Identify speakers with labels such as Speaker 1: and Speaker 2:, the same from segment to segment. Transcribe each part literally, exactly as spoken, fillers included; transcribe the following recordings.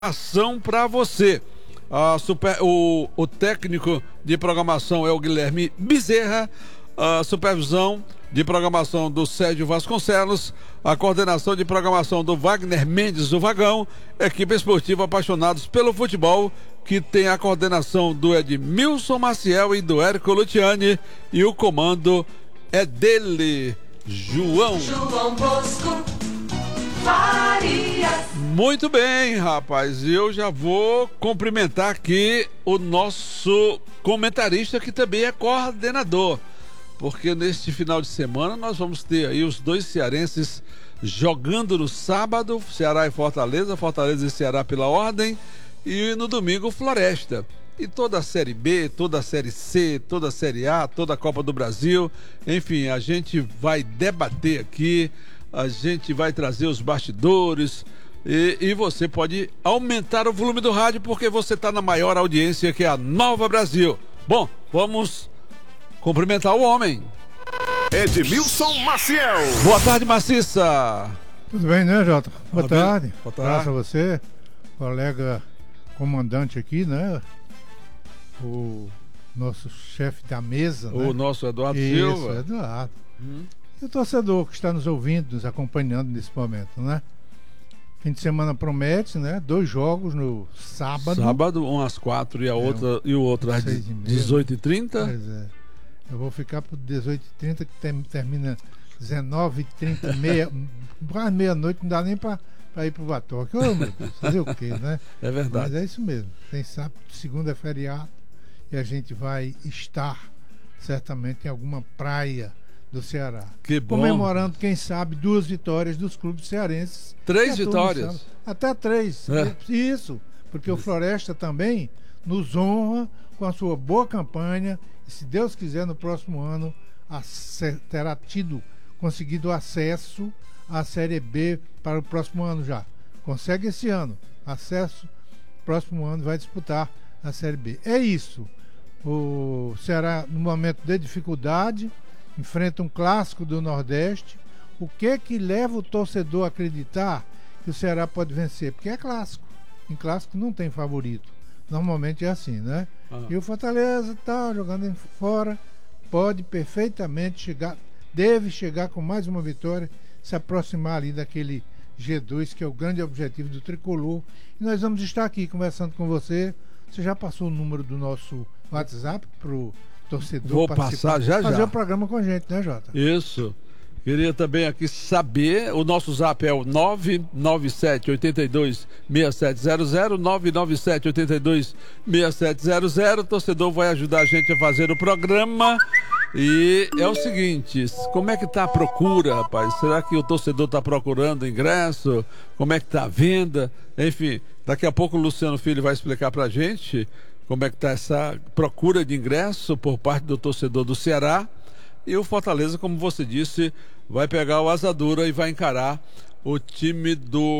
Speaker 1: Ação para você. A super, o, o técnico de programação é o Guilherme Bezerra, a supervisão de programação do Sérgio Vasconcelos, a coordenação de programação do Wagner Mendes, o Vagão, equipe esportiva apaixonados pelo futebol, que tem a coordenação do Edmilson Maciel e do Érico Luciani, e o comando é dele, João.
Speaker 2: João Bosco Farias.
Speaker 1: Muito bem, rapaz, eu já vou cumprimentar aqui o nosso comentarista, que também é coordenador, porque neste final de semana nós vamos ter aí os dois cearenses jogando no sábado, Ceará e Fortaleza, Fortaleza e Ceará pela ordem, e no domingo Floresta. E toda a Série B, toda a Série C, toda a Série A, toda a Copa do Brasil, enfim, a gente vai debater aqui, a gente vai trazer os bastidores, e, e você pode aumentar o volume do rádio, porque você está na maior audiência, que é a Nova Brasil. Bom, vamos cumprimentar o homem.
Speaker 3: Edmilson Maciel.
Speaker 1: Boa tarde, Maciça.
Speaker 4: Tudo bem, né, Jota? Boa
Speaker 1: Tá
Speaker 4: tarde.
Speaker 1: bem? Boa tarde.
Speaker 4: Abraço a você, colega comandante aqui, né? O nosso chefe da mesa,
Speaker 1: O
Speaker 4: né?
Speaker 1: nosso Eduardo
Speaker 4: Isso,
Speaker 1: Silva.
Speaker 4: Eduardo.
Speaker 1: Hum.
Speaker 4: E o torcedor que está nos ouvindo, nos acompanhando nesse momento, né? Fim de semana promete, né? Dois jogos no sábado.
Speaker 1: Sábado, um às quatro e, a outra, e o outro às
Speaker 4: seis e meia.
Speaker 1: dezoito e trinta.
Speaker 4: Pois é. Eu vou ficar por dezoito e trinta, que tem- termina dezenove e trinta, meia, quase meia-noite, não dá nem para ir pro Batoque. Ô, meu Deus, fazer o quê, né?
Speaker 1: É verdade.
Speaker 4: Mas é isso mesmo. Tem sábado, segunda é feriado, e a gente vai estar certamente em alguma praia do Ceará.
Speaker 1: Que bom.
Speaker 4: Comemorando, quem sabe, duas vitórias dos clubes cearenses.
Speaker 1: Três
Speaker 4: Que atuam no
Speaker 1: vitórias.
Speaker 4: sábado. Até três.
Speaker 1: É.
Speaker 4: Isso. Porque o Floresta também nos honra com a sua boa campanha. E se Deus quiser, no próximo ano ace- terá tido, conseguido acesso à Série B para o próximo ano já. Consegue esse ano. Acesso, próximo ano vai disputar a Série B. É isso. O Ceará, no momento de dificuldade, enfrenta um clássico do Nordeste. O que que leva o torcedor a acreditar que o Ceará pode vencer? Porque é clássico. Em clássico não tem favorito. Normalmente é assim, né?
Speaker 1: Ah.
Speaker 4: E o Fortaleza tá jogando em fora, pode perfeitamente chegar, deve chegar com mais uma vitória, se aproximar ali daquele G dois, que é o grande objetivo do Tricolor. E nós vamos estar aqui conversando com você. Você já passou o número do nosso WhatsApp pro torcedor
Speaker 1: Vou
Speaker 4: participar?
Speaker 1: passar já,
Speaker 4: fazer
Speaker 1: já.
Speaker 4: o programa com a gente, né, Jota?
Speaker 1: Isso. Queria também aqui saber, o nosso zap é o nove nove sete oito dois seis sete zero zero, nove nove sete oito dois seis sete zero zero. O torcedor vai ajudar a gente a fazer o programa. E é o seguinte, como é que tá a procura, rapaz? Será que o torcedor tá procurando ingresso? Como é que tá a venda? Enfim, daqui a pouco o Luciano Filho vai explicar pra gente como é que tá essa procura de ingresso por parte do torcedor do Ceará. E o Fortaleza, como você disse, vai pegar o Asadura e vai encarar o time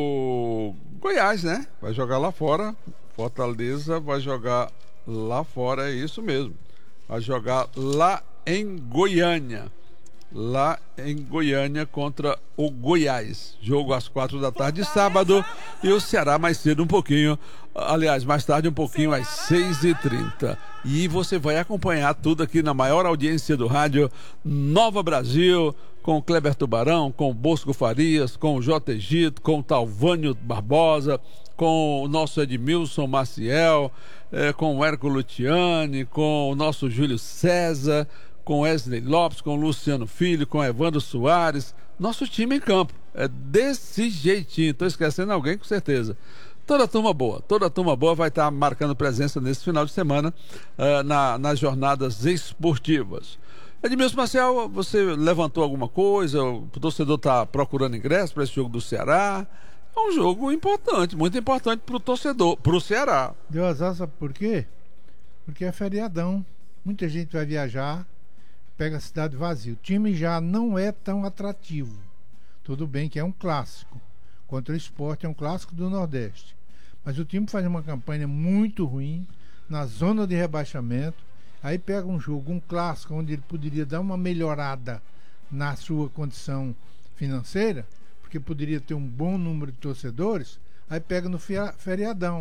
Speaker 1: do Goiás, né? Vai jogar lá fora. Fortaleza vai jogar lá fora, é isso mesmo. Vai jogar lá em Goiânia. Lá em Goiânia contra o Goiás. Jogo às quatro da tarde de sábado. E o Ceará mais cedo um pouquinho. Aliás, mais tarde um pouquinho, às seis e trinta. E você vai acompanhar tudo aqui na maior audiência do rádio Nova Brasil, com o Kleber Tubarão, com o Bosco Farias, com o J. Egito, com o Talvânio Barbosa, com o nosso Edmilson Maciel, eh, com o Érico Luciani, com o nosso Júlio César, com Wesley Lopes, com o Luciano Filho, com o Evandro Soares. Nosso time em campo. É desse jeitinho. Estou esquecendo alguém, com certeza. Toda a turma boa, toda a turma boa vai estar marcando presença nesse final de semana uh, na, nas jornadas esportivas. Edmilson Maciel, você levantou alguma coisa? O torcedor está procurando ingresso para esse jogo do Ceará? É um jogo importante, muito importante para o torcedor, para o Ceará.
Speaker 4: Deu azar, sabe por quê? Porque é feriadão. Muita gente vai viajar, pega a cidade vazia. O time já não é tão atrativo. Tudo bem que é um clássico. Contra o Sport, é um clássico do Nordeste. Mas o time faz uma campanha muito ruim, na zona de rebaixamento. Aí pega um jogo, um clássico, onde ele poderia dar uma melhorada na sua condição financeira, porque poderia ter um bom número de torcedores. aí pega no fia- feriadão.